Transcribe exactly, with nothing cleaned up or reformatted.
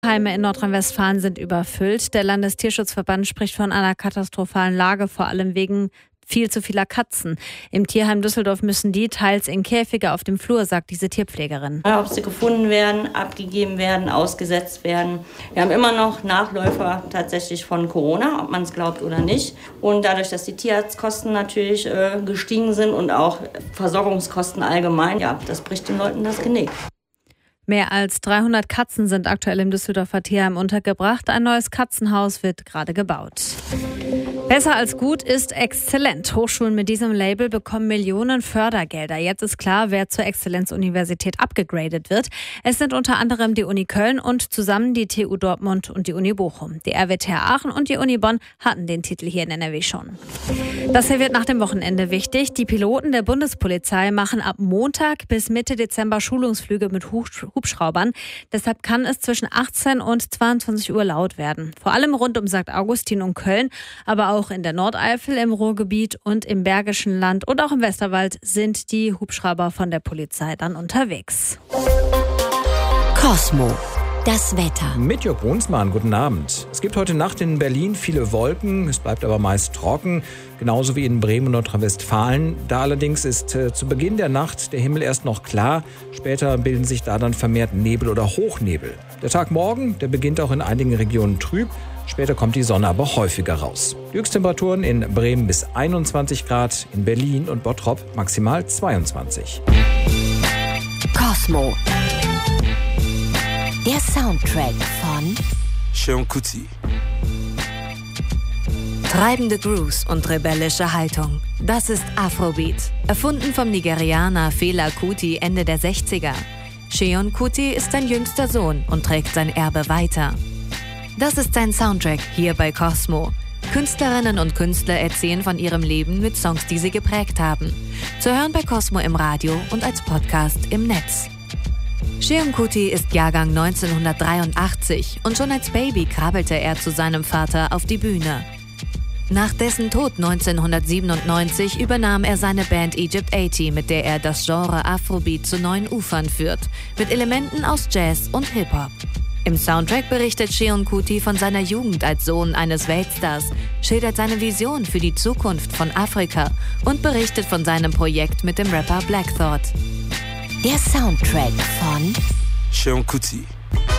Heime in Nordrhein-Westfalen sind überfüllt. Der Landestierschutzverband spricht von einer katastrophalen Lage, vor allem wegen viel zu vieler Katzen. Im Tierheim Düsseldorf müssen die teils in Käfige auf dem Flur, sagt diese Tierpflegerin. Ob sie gefunden werden, abgegeben werden, ausgesetzt werden. Wir haben immer noch Nachläufer tatsächlich von Corona, ob man es glaubt oder nicht. Und dadurch, dass die Tierarztkosten natürlich äh, gestiegen sind und auch Versorgungskosten allgemein, ja, das bricht den Leuten das Genick. Mehr als dreihundert Katzen sind aktuell im Düsseldorfer Tierheim untergebracht. Ein neues Katzenhaus wird gerade gebaut. Besser als gut ist exzellent. Hochschulen mit diesem Label bekommen Millionen Fördergelder. Jetzt ist klar, wer zur Exzellenzuniversität abgegradet wird. Es sind unter anderem die Uni Köln und zusammen die T U Dortmund und die Uni Bochum. Die R W T H Aachen und die Uni Bonn hatten den Titel hier in N R W schon. Das hier wird nach dem Wochenende wichtig. Die Piloten der Bundespolizei machen ab Montag bis Mitte Dezember Schulungsflüge mit Hubschraubern. Deshalb kann es zwischen achtzehn und zweiundzwanzig Uhr laut werden. Vor allem rund um Sankt Augustin und Köln, aber auch in der Nordeifel, im Ruhrgebiet und im Bergischen Land und auch im Westerwald sind die Hubschrauber von der Polizei dann unterwegs. Cosmo. Das Wetter. Mit Jörg Brunsmann, guten Abend. Es gibt heute Nacht in Berlin viele Wolken, es bleibt aber meist trocken, genauso wie in Bremen und Nordrhein-Westfalen. Da allerdings ist äh, zu Beginn der Nacht der Himmel erst noch klar, später bilden sich da dann vermehrt Nebel oder Hochnebel. Der Tag morgen, der beginnt auch in einigen Regionen trüb, später kommt die Sonne aber häufiger raus. Die Höchsttemperaturen in Bremen bis einundzwanzig Grad, in Berlin und Bottrop maximal zweiundzwanzig. Cosmo. Der Soundtrack von Seun Kuti. Treibende Grooves und rebellische Haltung. Das ist Afrobeat. Erfunden vom Nigerianer Fela Kuti Ende der sechziger. Seun Kuti ist sein jüngster Sohn und trägt sein Erbe weiter. Das ist sein Soundtrack hier bei Cosmo. Künstlerinnen und Künstler erzählen von ihrem Leben mit Songs, die sie geprägt haben. Zu hören bei Cosmo im Radio und als Podcast im Netz. Seun Kuti ist Jahrgang neunzehnhundertdreiundachtzig und schon als Baby krabbelte er zu seinem Vater auf die Bühne. Nach dessen Tod neunzehnhundertsiebenundneunzig übernahm er seine Band Egypt achtzig, mit der er das Genre Afrobeat zu neuen Ufern führt, mit Elementen aus Jazz und Hip-Hop. Im Soundtrack berichtet Seun Kuti von seiner Jugend als Sohn eines Weltstars, schildert seine Vision für die Zukunft von Afrika und berichtet von seinem Projekt mit dem Rapper Black Thought. Der Soundtrack von Seun Kuti.